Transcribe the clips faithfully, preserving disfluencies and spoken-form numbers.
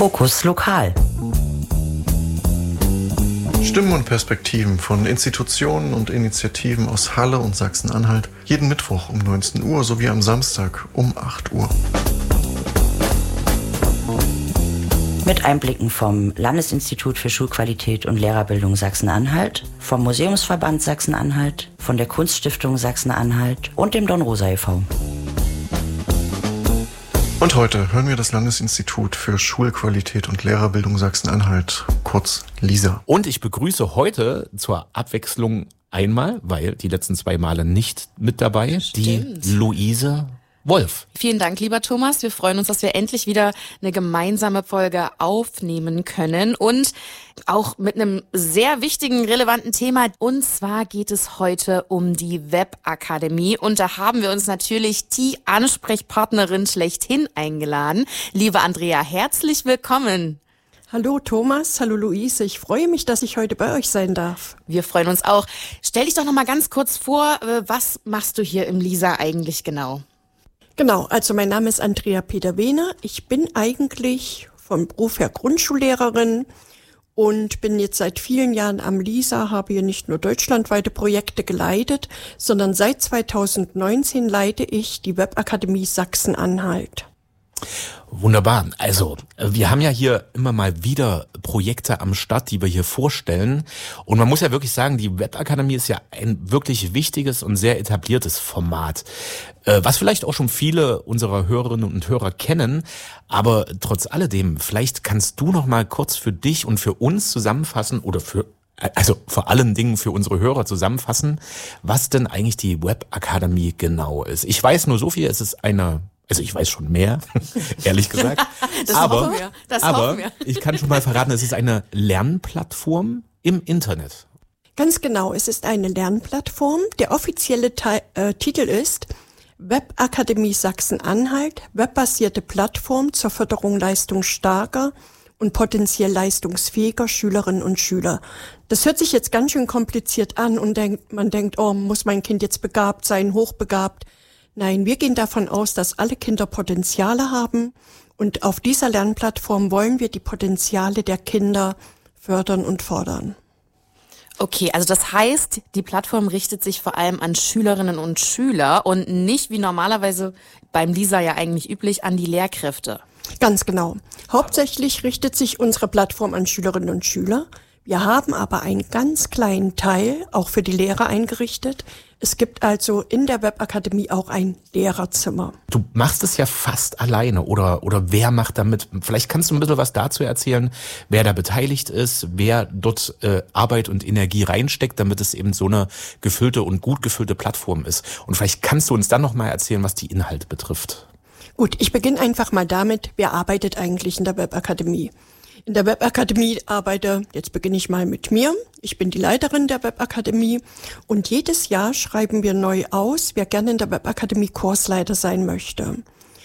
Fokus Lokal. Stimmen und Perspektiven von Institutionen und Initiativen aus Halle und Sachsen-Anhalt jeden Mittwoch um neunzehn Uhr sowie am Samstag um acht Uhr. Mit Einblicken vom Landesinstitut für Schulqualität und Lehrerbildung Sachsen-Anhalt, vom Museumsverband Sachsen-Anhalt, von der Kunststiftung Sachsen-Anhalt und dem Dornrosa e V Und heute hören wir das Landesinstitut für Schulqualität und Lehrerbildung Sachsen-Anhalt, kurz LISA. Und ich begrüße heute zur Abwechslung einmal, weil die letzten zwei Male nicht mit dabei, Stimmt. die Luise Wolf. Vielen Dank, lieber Thomas. Wir freuen uns, dass wir endlich wieder eine gemeinsame Folge aufnehmen können und auch mit einem sehr wichtigen, relevanten Thema. Und zwar geht es heute um die Webakademie. Und da haben wir uns natürlich die Ansprechpartnerin schlechthin eingeladen. Liebe Andrea, herzlich willkommen. Hallo Thomas, hallo Luise. Ich freue mich, dass ich heute bei euch sein darf. Wir freuen uns auch. Stell dich doch noch mal ganz kurz vor, was machst du hier im LISA eigentlich genau? Genau, also mein Name ist Andrea Peter-Wehner. Ich bin eigentlich vom Beruf her Grundschullehrerin und bin jetzt seit vielen Jahren am LISA, habe hier nicht nur deutschlandweite Projekte geleitet, sondern seit zweitausendneunzehn leite ich die Webakademie Sachsen-Anhalt. Wunderbar. Also, wir haben ja hier immer mal wieder Projekte am Start, die wir hier vorstellen. Und man muss ja wirklich sagen, die Webakademie ist ja ein wirklich wichtiges und sehr etabliertes Format, was vielleicht auch schon viele unserer Hörerinnen und Hörer kennen. Aber trotz alledem, vielleicht kannst du noch mal kurz für dich und für uns zusammenfassen oder für Also vor allen Dingen für unsere Hörer zusammenfassen, was denn eigentlich die Webakademie genau ist. Ich weiß nur so viel, es ist eine, also ich weiß schon mehr, ehrlich gesagt. Das aber, hoffen wir. Das aber hoffen wir. Ich kann schon mal verraten, es ist eine Lernplattform im Internet. Ganz genau, es ist eine Lernplattform. Der offizielle Te- äh, Titel ist Webakademie Sachsen-Anhalt, webbasierte Plattform zur Förderung leistungsstarker und potenziell leistungsfähiger Schülerinnen und Schüler. Das hört sich jetzt ganz schön kompliziert an und denkt, man denkt, oh, muss mein Kind jetzt begabt sein, hochbegabt? Nein, wir gehen davon aus, dass alle Kinder Potenziale haben und auf dieser Lernplattform wollen wir die Potenziale der Kinder fördern und fordern. Okay, also das heißt, die Plattform richtet sich vor allem an Schülerinnen und Schüler und nicht wie normalerweise beim LISA ja eigentlich üblich an die Lehrkräfte. Ganz genau. Hauptsächlich richtet sich unsere Plattform an Schülerinnen und Schüler. Wir haben aber einen ganz kleinen Teil auch für die Lehrer eingerichtet. Es gibt also in der Webakademie auch ein Lehrerzimmer. Du machst es ja fast alleine oder oder wer macht damit? Vielleicht kannst du ein bisschen was dazu erzählen, wer da beteiligt ist, wer dort äh, Arbeit und Energie reinsteckt, damit es eben so eine gefüllte und gut gefüllte Plattform ist. Und vielleicht kannst du uns dann noch mal erzählen, was die Inhalte betrifft. Gut, ich beginne einfach mal damit, wer arbeitet eigentlich in der Webakademie? In der Webakademie arbeite, jetzt beginne ich mal mit mir. Ich bin die Leiterin der Webakademie und jedes Jahr schreiben wir neu aus, wer gerne in der Webakademie Kursleiter sein möchte.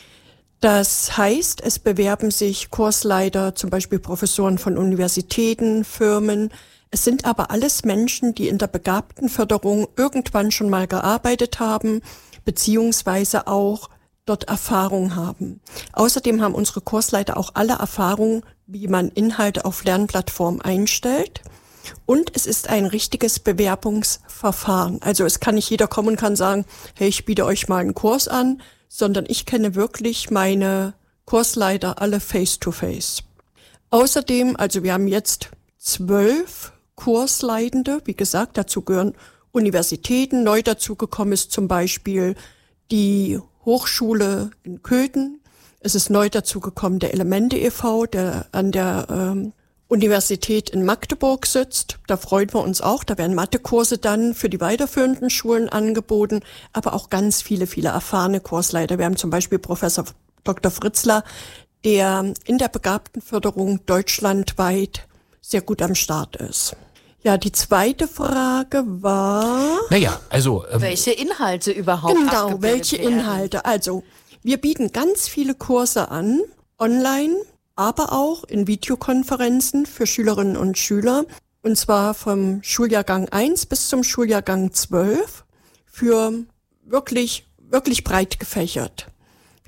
Das heißt, es bewerben sich Kursleiter, zum Beispiel Professoren von Universitäten, Firmen. Es sind aber alles Menschen, die in der Begabtenförderung irgendwann schon mal gearbeitet haben, beziehungsweise auch dort Erfahrung haben. Außerdem haben unsere Kursleiter auch alle Erfahrung, wie man Inhalte auf Lernplattformen einstellt. Und es ist ein richtiges Bewerbungsverfahren. Also es kann nicht jeder kommen und kann sagen, hey, ich biete euch mal einen Kurs an, sondern ich kenne wirklich meine Kursleiter alle face to face. Außerdem, also wir haben jetzt zwölf Kursleitende. Wie gesagt, dazu gehören Universitäten. Neu dazugekommen ist zum Beispiel die Hochschule in Köthen. Es ist neu dazugekommen der Elemente e V, der an der ähm, Universität in Magdeburg sitzt. Da freuen wir uns auch. Da werden Mathekurse dann für die weiterführenden Schulen angeboten, aber auch ganz viele, viele erfahrene Kursleiter. Wir haben zum Beispiel Professor Doktor Fritzler, der in der Begabtenförderung deutschlandweit sehr gut am Start ist. Ja, die zweite Frage war... Naja, also... Ähm, welche Inhalte überhaupt Genau, abgebildet welche werden. Inhalte. Also, wir bieten ganz viele Kurse an, online, aber auch in Videokonferenzen für Schülerinnen und Schüler. Und zwar vom Schuljahrgang eins bis zum Schuljahrgang zwölf für wirklich, wirklich breit gefächert.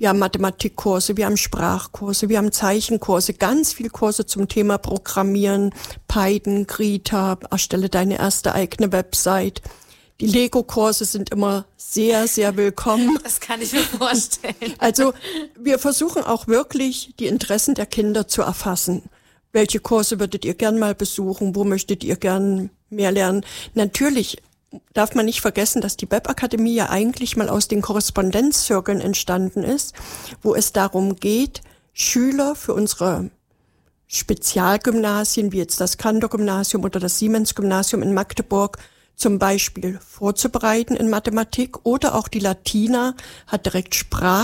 Wir haben Mathematikkurse, wir haben Sprachkurse, wir haben Zeichenkurse, ganz viel Kurse zum Thema Programmieren, Python, Krita, erstelle deine erste eigene Website. Die Lego-Kurse sind immer sehr, sehr willkommen. Das kann ich mir vorstellen. Also wir versuchen auch wirklich, die Interessen der Kinder zu erfassen. Welche Kurse würdet ihr gern mal besuchen? Wo möchtet ihr gern mehr lernen? Natürlich darf man nicht vergessen, dass die Webakademie ja eigentlich mal aus den Korrespondenzzirkeln entstanden ist, wo es darum geht, Schüler für unsere Spezialgymnasien, wie jetzt das Kantor-Gymnasium oder das Siemens-Gymnasium in Magdeburg, zum Beispiel vorzubereiten in Mathematik, oder auch die Latina hat direkt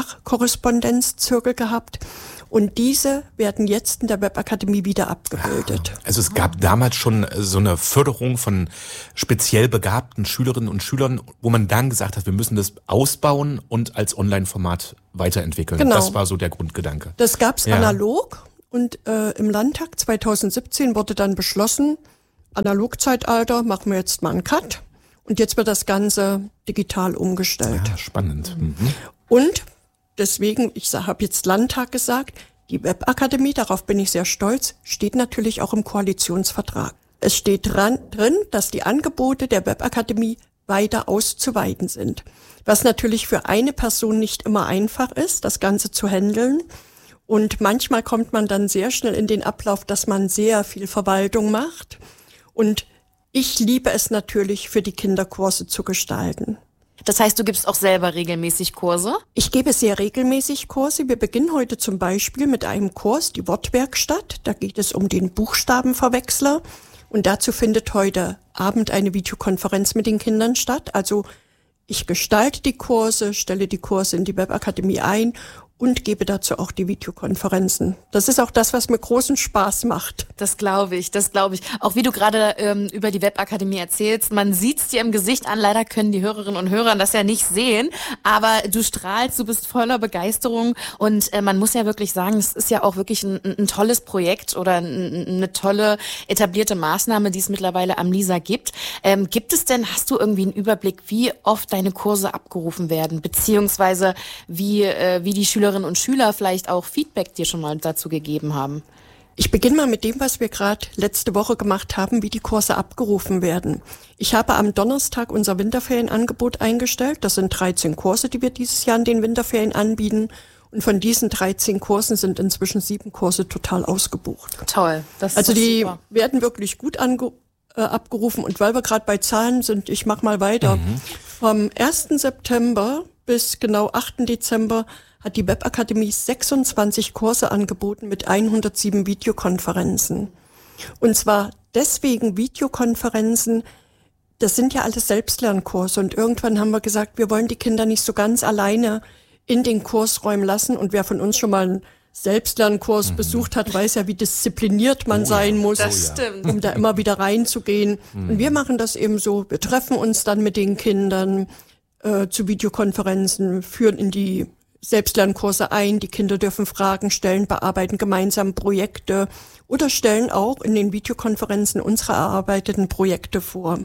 Sprachkorrespondenzzirkel gehabt. Und diese werden jetzt in der Webakademie wieder abgebildet. Also es gab damals schon so eine Förderung von speziell begabten Schülerinnen und Schülern, wo man dann gesagt hat, wir müssen das ausbauen und als Online-Format weiterentwickeln. Genau. Das war so der Grundgedanke. Das gab's Ja. analog und äh, im Landtag zweitausendsiebzehn wurde dann beschlossen, Analogzeitalter, machen wir jetzt mal einen Cut. Und jetzt wird das Ganze digital umgestellt. Ja, spannend. Mhm. Und deswegen, ich habe jetzt Landtag gesagt, die Webakademie, darauf bin ich sehr stolz, steht natürlich auch im Koalitionsvertrag. Es steht dran, drin, dass die Angebote der Webakademie weiter auszuweiten sind. Was natürlich für eine Person nicht immer einfach ist, das Ganze zu handeln. Und manchmal kommt man dann sehr schnell in den Ablauf, dass man sehr viel Verwaltung macht. Und ich liebe es natürlich, für die Kinder Kurse zu gestalten. Das heißt, du gibst auch selber regelmäßig Kurse? Ich gebe sehr regelmäßig Kurse. Wir beginnen heute zum Beispiel mit einem Kurs, die Wortwerkstatt. Da geht es um den Buchstabenverwechsler. Und dazu findet heute Abend eine Videokonferenz mit den Kindern statt. Also ich gestalte die Kurse, stelle die Kurse in die Webakademie ein und gebe dazu auch die Videokonferenzen. Das ist auch das, was mir großen Spaß macht. Das glaube ich, das glaube ich. Auch wie du gerade ähm, über die Webakademie erzählst, man sieht's dir im Gesicht an. Leider können die Hörerinnen und Hörer das ja nicht sehen, aber du strahlst, du bist voller Begeisterung und äh, man muss ja wirklich sagen, es ist ja auch wirklich ein, ein tolles Projekt oder ein, eine tolle etablierte Maßnahme, die es mittlerweile am LISA gibt. Ähm, gibt es denn, hast du irgendwie einen Überblick, wie oft deine Kurse abgerufen werden, beziehungsweise wie, äh, wie die Schüler und Schüler vielleicht auch Feedback dir schon mal dazu gegeben haben? Ich beginne mal mit dem, was wir gerade letzte Woche gemacht haben, wie die Kurse abgerufen werden. Ich habe am Donnerstag unser Winterferienangebot eingestellt. Das sind dreizehn Kurse, die wir dieses Jahr in den Winterferien anbieten. Und von diesen dreizehn Kursen sind inzwischen sieben Kurse total ausgebucht. Toll. Das also ist die super. werden wirklich gut ange äh, abgerufen. Und weil wir gerade bei Zahlen sind, ich mache mal weiter. Mhm. Vom ersten September bis genau achten Dezember hat die Webakademie sechsundzwanzig Kurse angeboten mit hundertsieben Videokonferenzen. Und zwar deswegen Videokonferenzen, das sind ja alles Selbstlernkurse. Und irgendwann haben wir gesagt, wir wollen die Kinder nicht so ganz alleine in den Kursräumen lassen. Und wer von uns schon mal einen Selbstlernkurs mhm. besucht hat, weiß ja, wie diszipliniert man oh, sein ja. muss, das stimmt. um da immer wieder reinzugehen. Mhm. Und wir machen das eben so, wir treffen uns dann mit den Kindern äh, zu Videokonferenzen, führen in die Selbstlernkurse ein, die Kinder dürfen Fragen stellen, bearbeiten gemeinsam Projekte oder stellen auch in den Videokonferenzen unsere erarbeiteten Projekte vor.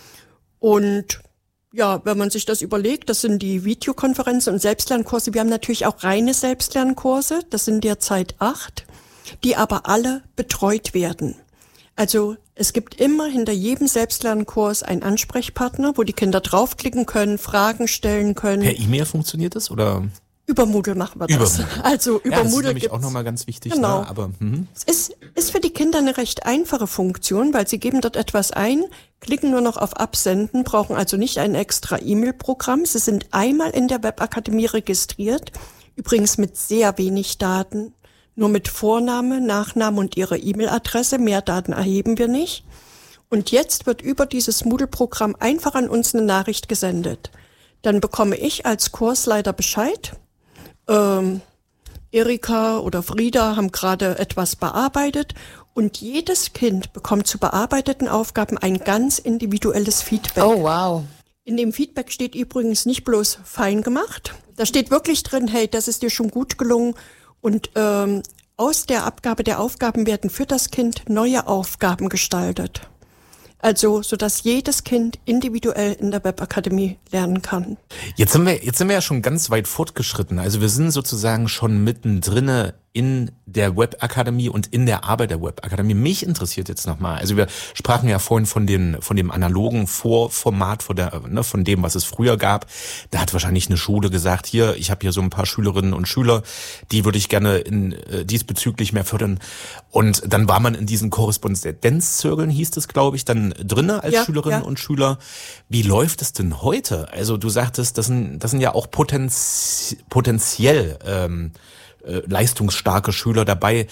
Und ja, wenn man sich das überlegt, das sind die Videokonferenzen und Selbstlernkurse. Wir haben natürlich auch reine Selbstlernkurse, das sind derzeit acht, die aber alle betreut werden. Also es gibt immer hinter jedem Selbstlernkurs einen Ansprechpartner, wo die Kinder draufklicken können, Fragen stellen können. Per E-Mail funktioniert das oder? Über Moodle machen wir das. Über Moodle. Also über ja, das Moodle ist nämlich gibt's, auch nochmal ganz wichtig. Genau. Ne? Aber, mhm. Es ist, ist für die Kinder eine recht einfache Funktion, weil sie geben dort etwas ein, klicken nur noch auf Absenden, brauchen also nicht ein extra E-Mail-Programm. Sie sind einmal in der Webakademie registriert, übrigens mit sehr wenig Daten, nur mit Vorname, Nachname und ihre E-Mail-Adresse. Mehr Daten erheben wir nicht. Und jetzt wird über dieses Moodle-Programm einfach an uns eine Nachricht gesendet. Dann bekomme ich als Kursleiter Bescheid. Ähm, Erika oder Frieda haben gerade etwas bearbeitet und jedes Kind bekommt zu bearbeiteten Aufgaben ein ganz individuelles Feedback. Oh, wow. In dem Feedback steht übrigens nicht bloß fein gemacht. Da steht wirklich drin, hey, das ist dir schon gut gelungen. Und ähm, aus der Abgabe der Aufgaben werden für das Kind neue Aufgaben gestaltet. Also, sodass jedes Kind individuell in der Webakademie lernen kann. Jetzt sind wir, jetzt sind wir ja schon ganz weit fortgeschritten. Also wir sind sozusagen schon mittendrin in der Webakademie und in der Arbeit der Webakademie. Mich interessiert jetzt nochmal, also wir sprachen ja vorhin von den, von dem analogen Vorformat, von der, ne, von dem, was es früher gab. Da hat wahrscheinlich eine Schule gesagt, hier, ich habe hier so ein paar Schülerinnen und Schüler, die würde ich gerne in, äh, diesbezüglich mehr fördern. Und dann war man in diesen Korrespondenzzirkeln, hieß es, glaube ich, dann drinne als ja, Schülerinnen ja. und Schüler. Wie läuft es denn heute? Also du sagtest, das sind, das sind ja auch potenz, potenziell ähm, äh, leistungsstarke Schüler dabei.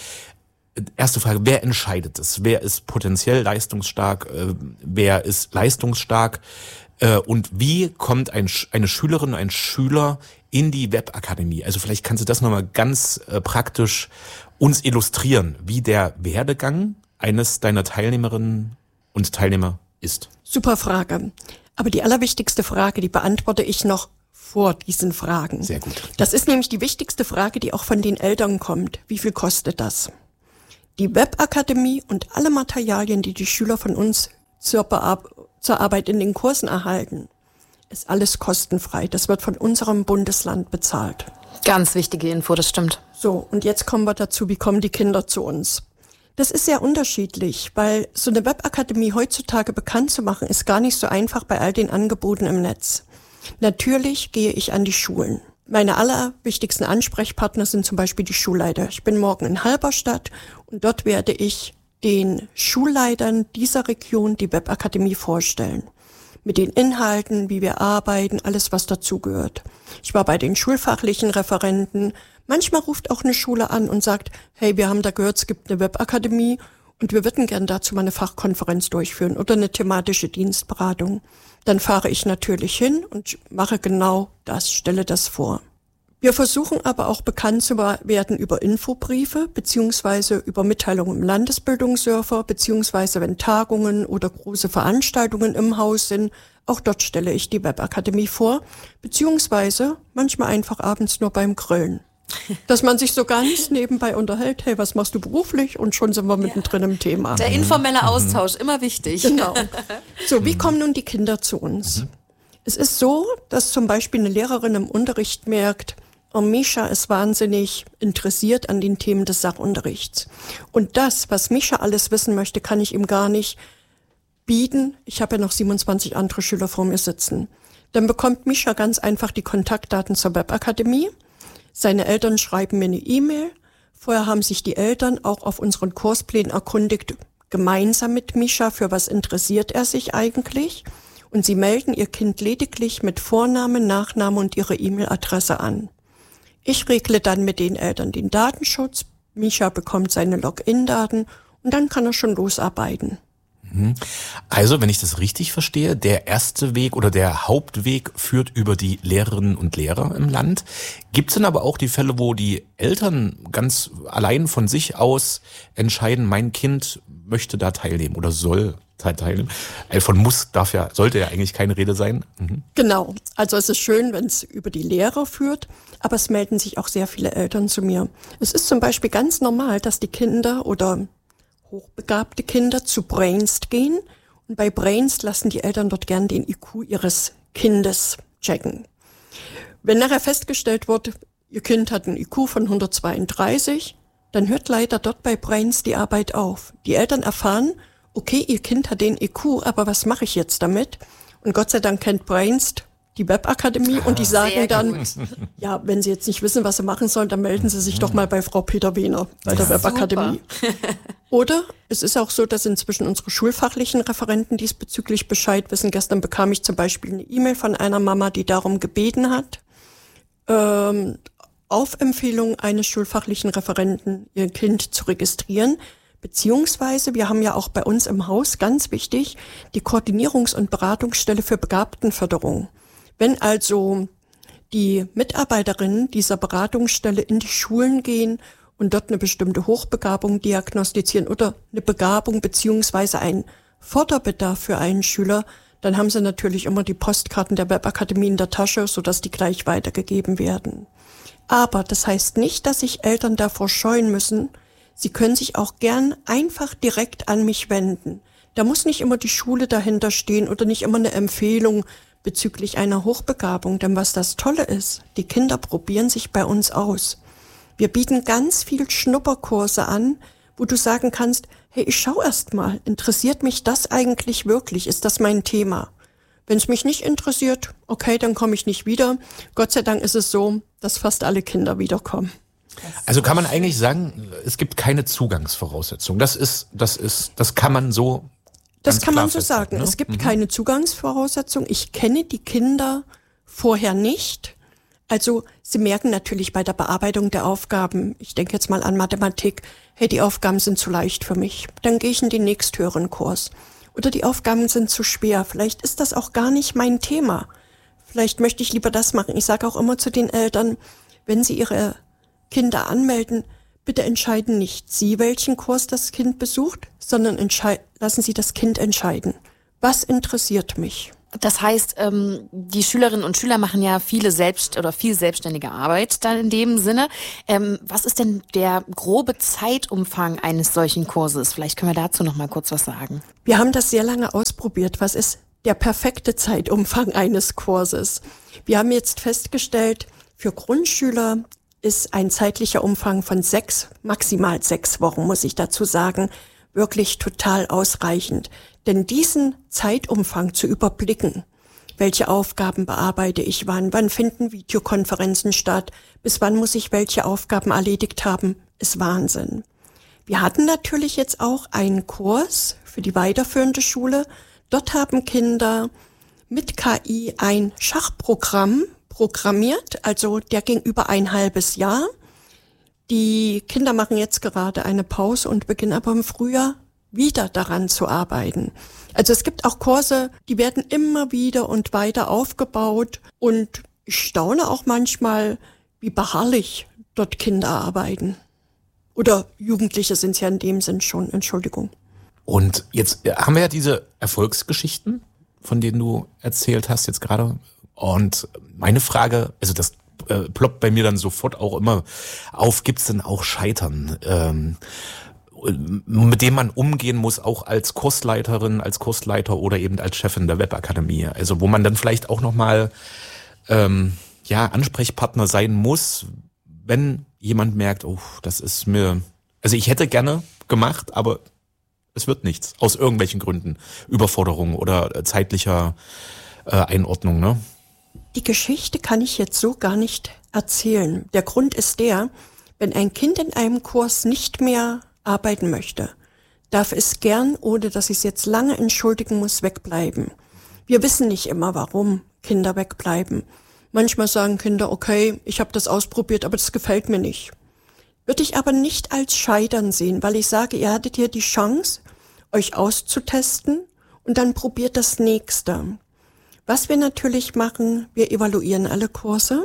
Erste Frage, wer entscheidet das? Wer ist potenziell leistungsstark? Äh, wer ist leistungsstark? Äh, und wie kommt ein, eine Schülerin, ein Schüler in die Webakademie? Also vielleicht kannst du das nochmal ganz äh, praktisch uns illustrieren, wie der Werdegang eines deiner Teilnehmerinnen und Teilnehmer ist. Super Frage. Aber die allerwichtigste Frage, die beantworte ich noch vor diesen Fragen. Sehr gut. Das ist nämlich die wichtigste Frage, die auch von den Eltern kommt. Wie viel kostet das? Die Webakademie und alle Materialien, die die Schüler von uns zur, Bear- zur Arbeit in den Kursen erhalten, ist alles kostenfrei. Das wird von unserem Bundesland bezahlt. Ganz wichtige Info, das stimmt. So, und jetzt kommen wir dazu, wie kommen die Kinder zu uns? Das ist sehr unterschiedlich, weil so eine Webakademie heutzutage bekannt zu machen, ist gar nicht so einfach bei all den Angeboten im Netz. Natürlich gehe ich an die Schulen. Meine allerwichtigsten Ansprechpartner sind zum Beispiel die Schulleiter. Ich bin morgen in Halberstadt und dort werde ich den Schulleitern dieser Region die Webakademie vorstellen. Mit den Inhalten, wie wir arbeiten, alles was dazugehört. Ich war bei den schulfachlichen Referenten. Manchmal ruft auch eine Schule an und sagt, hey, wir haben da gehört, es gibt eine Webakademie und wir würden gern dazu mal eine Fachkonferenz durchführen oder eine thematische Dienstberatung. Dann fahre ich natürlich hin und mache genau das, stelle das vor. Wir versuchen aber auch bekannt zu werden über Infobriefe beziehungsweise über Mitteilungen im Landesbildungsserver beziehungsweise wenn Tagungen oder große Veranstaltungen im Haus sind, auch dort stelle ich die Webakademie vor, beziehungsweise manchmal einfach abends nur beim Grillen. Dass man sich so ganz nebenbei unterhält, hey, was machst du beruflich? Und schon sind wir mittendrin im Thema. Der informelle Austausch, immer wichtig. Genau. So, wie kommen nun die Kinder zu uns? Es ist so, dass zum Beispiel eine Lehrerin im Unterricht merkt, oh, Mischa ist wahnsinnig interessiert an den Themen des Sachunterrichts. Und das, was Mischa alles wissen möchte, kann ich ihm gar nicht bieten. Ich habe ja noch siebenundzwanzig andere Schüler vor mir sitzen. Dann bekommt Mischa ganz einfach die Kontaktdaten zur Webakademie. Seine Eltern schreiben mir eine E-Mail. Vorher haben sich die Eltern auch auf unseren Kursplänen erkundigt, gemeinsam mit Mischa, für was interessiert er sich eigentlich. Und sie melden ihr Kind lediglich mit Vornamen, Nachname und ihre E-Mail-Adresse an. Ich regle dann mit den Eltern den Datenschutz. Mischa bekommt seine Login-Daten und dann kann er schon losarbeiten. Also, wenn ich das richtig verstehe, der erste Weg oder der Hauptweg führt über die Lehrerinnen und Lehrer im Land. Gibt es denn aber auch die Fälle, wo die Eltern ganz allein von sich aus entscheiden, mein Kind möchte da teilnehmen oder soll teilnehmen? Von muss darf ja, sollte ja eigentlich keine Rede sein. Mhm. Genau. Also es ist schön, wenn es über die Lehrer führt, aber es melden sich auch sehr viele Eltern zu mir. Es ist zum Beispiel ganz normal, dass die Kinder oder hochbegabte Kinder zu Brainst gehen und bei Brainst lassen die Eltern dort gern den I Q ihres Kindes checken. Wenn nachher festgestellt wird, ihr Kind hat einen I Q von hundertzweiunddreißig, dann hört leider dort bei Brainst die Arbeit auf. Die Eltern erfahren, okay, ihr Kind hat den I Q, aber was mache ich jetzt damit? Und Gott sei Dank kennt Brainst die Webakademie und die sagen dann, ja, wenn Sie jetzt nicht wissen, was Sie machen sollen, dann melden Sie sich doch mal bei Frau Peter-Wehner bei der Webakademie. Oder es ist auch so, dass inzwischen unsere schulfachlichen Referenten diesbezüglich Bescheid wissen. Gestern bekam ich zum Beispiel eine E-Mail von einer Mama, die darum gebeten hat, ähm, auf Empfehlung eines schulfachlichen Referenten ihr Kind zu registrieren. Beziehungsweise, wir haben ja auch bei uns im Haus, ganz wichtig, die Koordinierungs- und Beratungsstelle für Begabtenförderung. Wenn also die Mitarbeiterinnen dieser Beratungsstelle in die Schulen gehen und dort eine bestimmte Hochbegabung diagnostizieren oder eine Begabung beziehungsweise einen Förderbedarf für einen Schüler, dann haben sie natürlich immer die Postkarten der Webakademie in der Tasche, sodass die gleich weitergegeben werden. Aber das heißt nicht, dass sich Eltern davor scheuen müssen. Sie können sich auch gern einfach direkt an mich wenden. Da muss nicht immer die Schule dahinter stehen oder nicht immer eine Empfehlung bezüglich einer Hochbegabung. Denn was das Tolle ist, die Kinder probieren sich bei uns aus. Wir bieten ganz viel Schnupperkurse an, wo du sagen kannst, hey, ich schau erst mal, interessiert mich das eigentlich wirklich? Ist das mein Thema? Wenn es mich nicht interessiert, okay, dann komme ich nicht wieder. Gott sei Dank ist es so, dass fast alle Kinder wiederkommen. Also kann man eigentlich sagen, es gibt keine Zugangsvoraussetzung. Das ist, das ist, das kann man so. Das kann man so festhalten, sagen. ne? Es gibt mhm. keine Zugangsvoraussetzung. Ich kenne die Kinder vorher nicht. Also sie merken natürlich bei der Bearbeitung der Aufgaben, ich denke jetzt mal an Mathematik, hey, die Aufgaben sind zu leicht für mich. Dann gehe ich in den nächsthöheren Kurs. Oder die Aufgaben sind zu schwer. Vielleicht ist das auch gar nicht mein Thema. Vielleicht möchte ich lieber das machen. Ich sage auch immer zu den Eltern, wenn sie ihre Kinder anmelden, bitte entscheiden nicht Sie, welchen Kurs das Kind besucht, sondern entschei- lassen Sie das Kind entscheiden. Was interessiert mich? Das heißt, ähm, die Schülerinnen und Schüler machen ja viele selbst oder viel selbstständige Arbeit dann in dem Sinne. Ähm, was ist denn der grobe Zeitumfang eines solchen Kurses? Vielleicht können wir dazu noch mal kurz was sagen. Wir haben das sehr lange ausprobiert. Was ist der perfekte Zeitumfang eines Kurses? Wir haben jetzt festgestellt, für Grundschüler ist ein zeitlicher Umfang von sechs, maximal sechs Wochen, muss ich dazu sagen, wirklich total ausreichend. Denn diesen Zeitumfang zu überblicken, welche Aufgaben bearbeite ich wann, wann finden Videokonferenzen statt, bis wann muss ich welche Aufgaben erledigt haben, ist Wahnsinn. Wir hatten natürlich jetzt auch einen Kurs für die weiterführende Schule. Dort haben Kinder mit K I ein Schachprogramm programmiert, also der ging über ein halbes Jahr. Die Kinder machen jetzt gerade eine Pause und beginnen aber im Frühjahr wieder daran zu arbeiten. Also es gibt auch Kurse, die werden immer wieder und weiter aufgebaut und ich staune auch manchmal, wie beharrlich dort Kinder arbeiten. Oder Jugendliche sind es ja in dem Sinn schon, Entschuldigung. Und jetzt haben wir ja diese Erfolgsgeschichten, von denen du erzählt hast jetzt gerade. Und meine Frage, also das äh, ploppt bei mir dann sofort auch immer auf, gibt's denn auch Scheitern, ähm, mit dem man umgehen muss, auch als Kursleiterin, als Kursleiter oder eben als Chefin der Webakademie. Also wo man dann vielleicht auch nochmal ähm, ja, Ansprechpartner sein muss, wenn jemand merkt, oh, das ist mir, also ich hätte gerne gemacht, aber es wird nichts, aus irgendwelchen Gründen, Überforderung oder zeitlicher äh, Einordnung, ne? Die Geschichte kann ich jetzt so gar nicht erzählen. Der Grund ist der, wenn ein Kind in einem Kurs nicht mehr arbeiten möchte, darf es gern, ohne dass ich es jetzt lange entschuldigen muss, wegbleiben. Wir wissen nicht immer, warum Kinder wegbleiben. Manchmal sagen Kinder, okay, ich habe das ausprobiert, aber das gefällt mir nicht. Würde ich aber nicht als Scheitern sehen, weil ich sage, ihr hattet hier die Chance, euch auszutesten und dann probiert das Nächste. Was wir natürlich machen, wir evaluieren alle Kurse.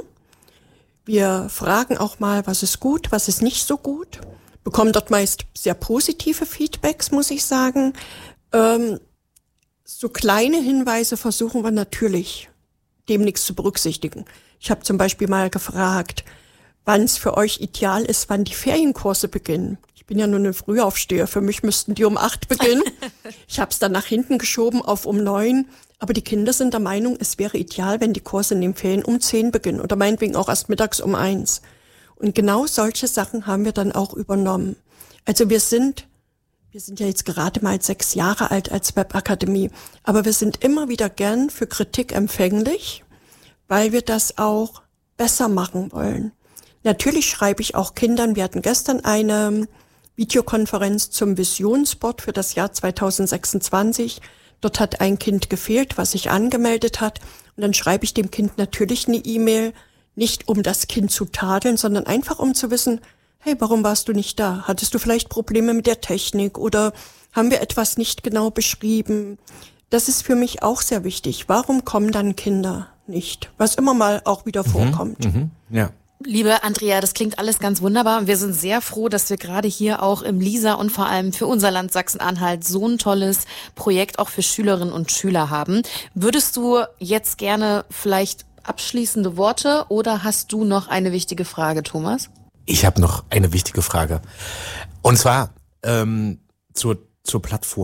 Wir fragen auch mal, was ist gut, was ist nicht so gut. Bekommen dort meist sehr positive Feedbacks, muss ich sagen. Ähm, so kleine Hinweise versuchen wir natürlich, dem nichts zu berücksichtigen. Ich habe zum Beispiel mal gefragt, wann es für euch ideal ist, wann die Ferienkurse beginnen. Ich bin ja nur eine Frühaufsteher, für mich müssten die um acht beginnen. Ich habe es dann nach hinten geschoben auf um neun. Aber die Kinder sind der Meinung, es wäre ideal, wenn die Kurse in den Ferien um zehn beginnen oder meinetwegen auch erst mittags um eins. Und genau solche Sachen haben wir dann auch übernommen. Also wir sind, wir sind ja jetzt gerade mal sechs Jahre alt als Webakademie, aber wir sind immer wieder gern für Kritik empfänglich, weil wir das auch besser machen wollen. Natürlich schreibe ich auch Kindern, wir hatten gestern eine Videokonferenz zum Visionsboard für das Jahr zwanzig sechsundzwanzig. Dort hat ein Kind gefehlt, was sich angemeldet hat. Und dann schreibe ich dem Kind natürlich eine E-Mail, nicht um das Kind zu tadeln, sondern einfach um zu wissen, hey, warum warst du nicht da? Hattest du vielleicht Probleme mit der Technik oder haben wir etwas nicht genau beschrieben? Das ist für mich auch sehr wichtig. Warum kommen dann Kinder nicht? Was immer mal auch wieder vorkommt. Mhm, mh, ja. Liebe Andrea, das klingt alles ganz wunderbar. Wir sind sehr froh, dass wir gerade hier auch im Lisa und vor allem für unser Land Sachsen-Anhalt so ein tolles Projekt auch für Schülerinnen und Schüler haben. Würdest du jetzt gerne vielleicht abschließende Worte oder hast du noch eine wichtige Frage, Thomas? Ich habe noch eine wichtige Frage. Und zwar ähm, zur, zur Plattform,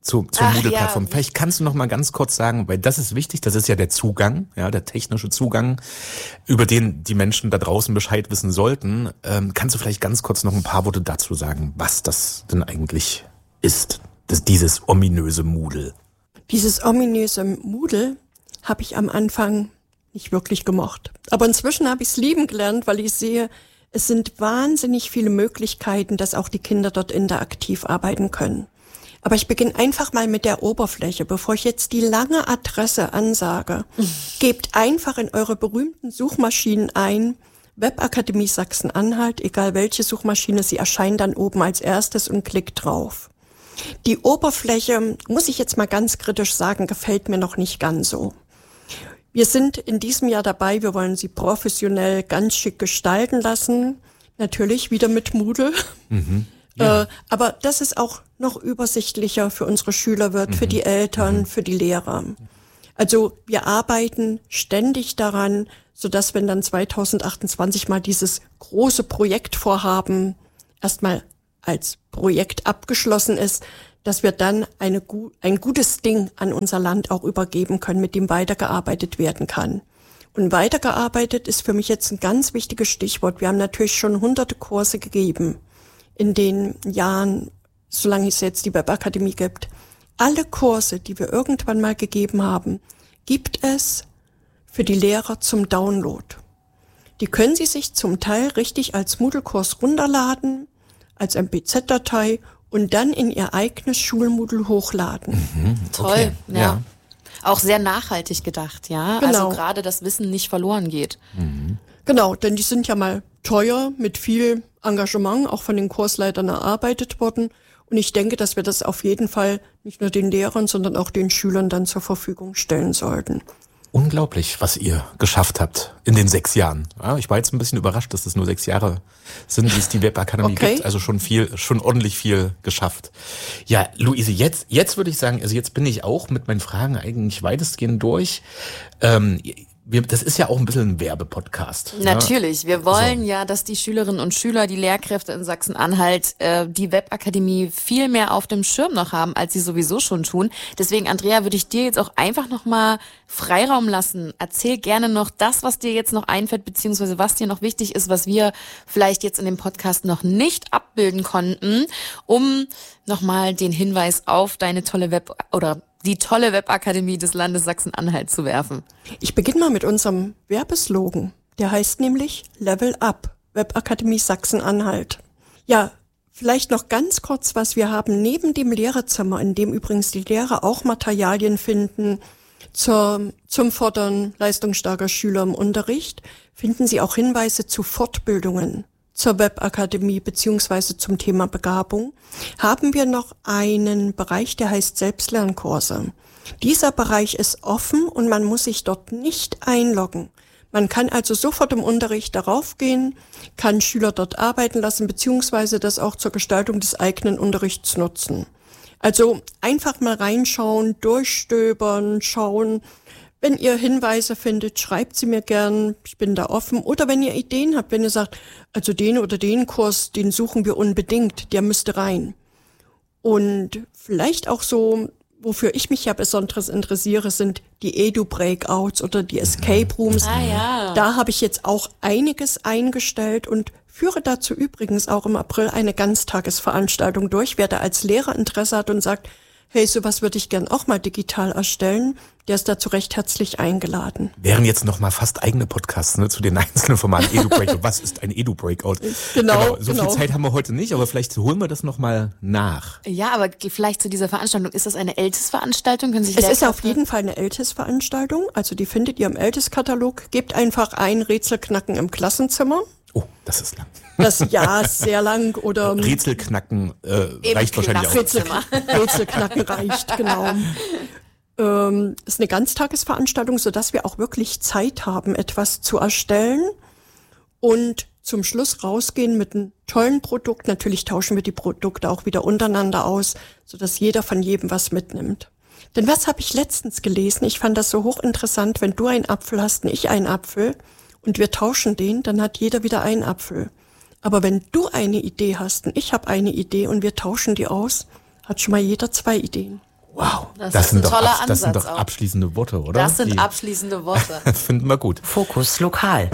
zu, zur Ach, Moodle-Plattform. ja. Vielleicht kannst du noch mal ganz kurz sagen, weil das ist wichtig, das ist ja der Zugang, ja, der technische Zugang, über den die Menschen da draußen Bescheid wissen sollten. Ähm, kannst du vielleicht ganz kurz noch ein paar Worte dazu sagen, was das denn eigentlich ist, das, dieses ominöse Moodle? Dieses ominöse Moodle habe ich am Anfang nicht wirklich gemocht. Aber inzwischen habe ich es lieben gelernt, weil ich sehe, es sind wahnsinnig viele Möglichkeiten, dass auch die Kinder dort interaktiv arbeiten können. Aber ich beginne einfach mal mit der Oberfläche, bevor ich jetzt die lange Adresse ansage. Gebt einfach in eure berühmten Suchmaschinen ein, Webakademie Sachsen-Anhalt, egal welche Suchmaschine, sie erscheint dann oben als erstes und klickt drauf. Die Oberfläche, muss ich jetzt mal ganz kritisch sagen, gefällt mir noch nicht ganz so. Wir sind in diesem Jahr dabei, wir wollen sie professionell ganz schick gestalten lassen. Natürlich wieder mit Moodle. Mhm. Ja. Äh, aber dass es auch noch übersichtlicher für unsere Schüler wird, mhm. für die Eltern, mhm. für die Lehrer. Also wir arbeiten ständig daran, sodass wenn dann zwanzig achtundzwanzig mal dieses große Projektvorhaben erstmal als Projekt abgeschlossen ist, dass wir dann eine, ein gutes Ding an unser Land auch übergeben können, mit dem weitergearbeitet werden kann. Und weitergearbeitet ist für mich jetzt ein ganz wichtiges Stichwort. Wir haben natürlich schon hunderte Kurse gegeben in den Jahren, solange es jetzt die Webakademie gibt. Alle Kurse, die wir irgendwann mal gegeben haben, gibt es für die Lehrer zum Download. Die können Sie sich zum Teil richtig als Moodle-Kurs runterladen, als M P Z-Datei und dann in Ihr eigenes Schulmoodle hochladen. Mhm, Toll, okay, ja. ja. Auch sehr nachhaltig gedacht, ja. Genau. Also gerade das Wissen nicht verloren geht. Mhm. Genau, denn die sind ja mal teuer, mit viel Engagement, auch von den Kursleitern erarbeitet worden. Und ich denke, dass wir das auf jeden Fall nicht nur den Lehrern, sondern auch den Schülern dann zur Verfügung stellen sollten. Unglaublich, was ihr geschafft habt in den sechs Jahren. Ja, ich war jetzt ein bisschen überrascht, dass das nur sechs Jahre sind, wie es die Webakademie okay. gibt. Also schon viel, schon ordentlich viel geschafft. Ja, Luise, jetzt, jetzt würde ich sagen, also jetzt bin ich auch mit meinen Fragen eigentlich weitestgehend durch. Ähm, Wir, das ist ja auch ein bisschen ein Werbepodcast. Natürlich. Wir wollen so. ja, dass die Schülerinnen und Schüler, die Lehrkräfte in Sachsen-Anhalt, äh, die Webakademie viel mehr auf dem Schirm noch haben, als sie sowieso schon tun. Deswegen, Andrea, würde ich dir jetzt auch einfach nochmal Freiraum lassen. Erzähl gerne noch das, was dir jetzt noch einfällt, beziehungsweise was dir noch wichtig ist, was wir vielleicht jetzt in dem Podcast noch nicht abbilden konnten, um nochmal den Hinweis auf deine tolle Web- oder die tolle Webakademie des Landes Sachsen-Anhalt zu werfen. Ich beginne mal mit unserem Werbeslogan. Der heißt nämlich Level Up, Webakademie Sachsen-Anhalt. Ja, vielleicht noch ganz kurz, was wir haben. Neben dem Lehrerzimmer, in dem übrigens die Lehrer auch Materialien finden zur, zum Fördern leistungsstarker Schüler im Unterricht, finden sie auch Hinweise zu Fortbildungen zur Webakademie beziehungsweise zum Thema Begabung, haben wir noch einen Bereich, der heißt Selbstlernkurse. Dieser Bereich ist offen und man muss sich dort nicht einloggen. Man kann also sofort im Unterricht darauf gehen, kann Schüler dort arbeiten lassen, beziehungsweise das auch zur Gestaltung des eigenen Unterrichts nutzen. Also einfach mal reinschauen, durchstöbern, schauen. Wenn ihr Hinweise findet, schreibt sie mir gern, ich bin da offen. Oder wenn ihr Ideen habt, wenn ihr sagt, also den oder den Kurs, den suchen wir unbedingt, der müsste rein. Und vielleicht auch so, wofür ich mich ja besonders interessiere, sind die Edu-Breakouts oder die Escape Rooms. Ah, ja. Da habe ich jetzt auch einiges eingestellt und führe dazu übrigens auch im April eine Ganztagesveranstaltung durch. Wer da als Lehrer Interesse hat und sagt, hey, sowas würde ich gern auch mal digital erstellen, der ist dazu recht herzlich eingeladen. Wären jetzt noch mal fast eigene Podcasts, ne, zu den einzelnen Formaten Edu-Breakout. Was ist ein Edu-Breakout? Genau, genau. So genau. viel Zeit haben wir heute nicht, aber vielleicht holen wir das noch mal nach. Ja, aber vielleicht zu dieser Veranstaltung. Ist das eine Ältestveranstaltung? Können sich Es ist Lehrkräfte- auf jeden Fall eine Ältestveranstaltung, also die findet ihr im Ältestkatalog. Gebt einfach ein Rätselknacken im Klassenzimmer. Oh, das ist lang. Das ja sehr lang oder Rätselknacken äh, Im reicht wahrscheinlich auch. Rätsel, Rätselknacken reicht, genau. Ähm, ist eine Ganztagesveranstaltung, sodass wir auch wirklich Zeit haben, etwas zu erstellen und zum Schluss rausgehen mit einem tollen Produkt. Natürlich tauschen wir die Produkte auch wieder untereinander aus, sodass jeder von jedem was mitnimmt. Denn was habe ich letztens gelesen? Ich fand das so hochinteressant, wenn du einen Apfel hast und ich einen Apfel und wir tauschen den, dann hat jeder wieder einen Apfel. Aber wenn du eine Idee hast und ich habe eine Idee und wir tauschen die aus, hat schon mal jeder zwei Ideen. Wow, Das das, ist sind ein doch toller abs- das sind Ansatz doch auch. abschließende Worte, oder? Das sind Die abschließende Worte. finden wir gut. Fokus lokal.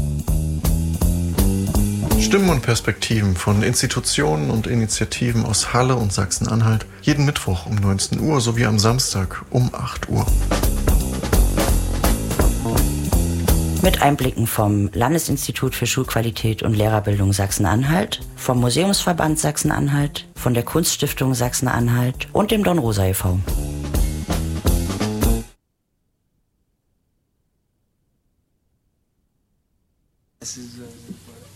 Stimmen und Perspektiven von Institutionen und Initiativen aus Halle und Sachsen-Anhalt. Jeden Mittwoch um neunzehn Uhr sowie am Samstag um acht Uhr. Mit Einblicken vom Landesinstitut für Schulqualität und Lehrerbildung Sachsen-Anhalt, vom Museumsverband Sachsen-Anhalt, von der Kunststiftung Sachsen-Anhalt und dem Dornrosa e V Es ist, äh,